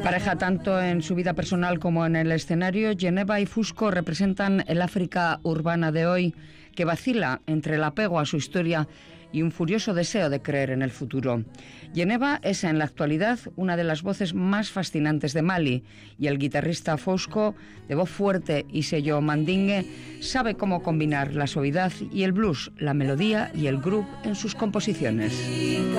Pareja tanto en su vida personal como en el escenario, Geneva y Fusco representan el África urbana de hoy, que vacila entre el apego a su historia y un furioso deseo de creer en el futuro. Geneva es en la actualidad una de las voces más fascinantes de Mali, y el guitarrista Fusco, de voz fuerte y sello mandingue, sabe cómo combinar la suavidad y el blues, la melodía y el groove en sus composiciones.